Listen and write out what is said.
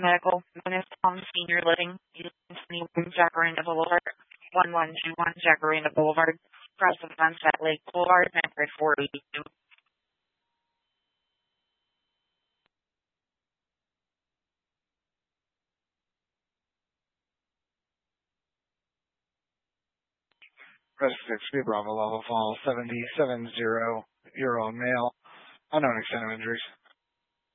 Medical, known as Palm Senior Living, 21 Jacaranda Boulevard, 1121 Jacaranda Boulevard, across the Sunset Lake Boulevard, Medford 482. Press 6B Bravo Level Fall 770, male, unknown extent of injury.